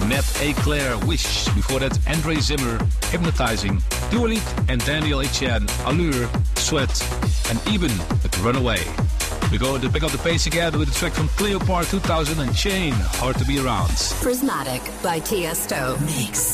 Nat Eclair, Wish. Before that, Andre Zimmer, Hypnotizing. Dua Lipa and Daniel Etienne, Allure, Sweat. And Eben with Runaway. We go to pick up the pace again with a track from Cleopatra 2000 and Chain, Hard to Be Around. Prismatic by Tiesto. Mix.